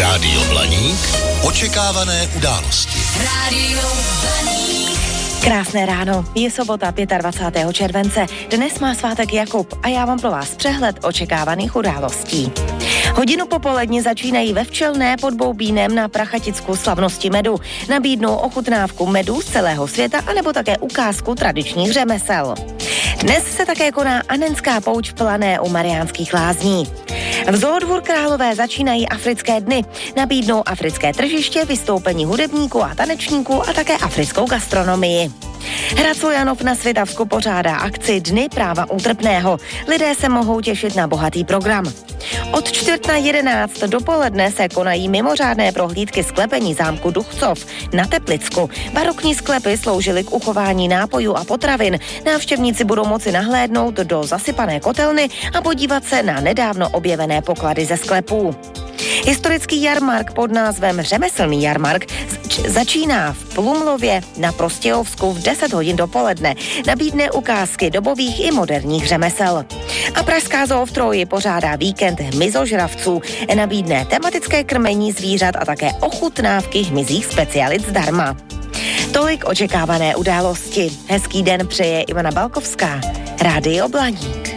Rádio Blaník. Očekávané události. Rádio Blaník. Krásné ráno, je sobota 25. července, dnes má svátek Jakub a já mám pro vás přehled očekávaných událostí. Hodinu popolední začínají ve Včelné pod Boubínem na Prachaticku slavnosti medu. Nabídnou ochutnávku medu z celého světa anebo také ukázku tradičních řemesel. Dnes se také koná Anenská pouť v Plané u Mariánských Lázní. V Zoodvůr Králové začínají africké dny. Nabídnou africké tržiště, vystoupení hudebníků a tanečníků a také africkou gastronomii. Hradec Janov na Svitavsku pořádá akci Dny práva útrpného. Lidé se mohou těšit na bohatý program. Od 10:45 dopoledne se konají mimořádné prohlídky sklepení zámku Duchcov na Teplicku. Barokní sklepy sloužily k uchování nápojů a potravin. Návštěvníci budou moci nahlédnout do zasypané kotelny a podívat se na nedávno objevené poklady ze sklepů. Historický jarmark pod názvem Řemeslný jarmark začíná v Plumlově na Prostějovsku v 10 hodin dopoledne. Nabídne ukázky dobových i moderních řemesel. A pražská zoo v Troji pořádá víkend hmyzožravců. Nabídne tematické krmení zvířat a také ochutnávky hmyzích specialit zdarma. Tolik očekávané události. Hezký den přeje Ivana Balkovská. Rádio Blaník.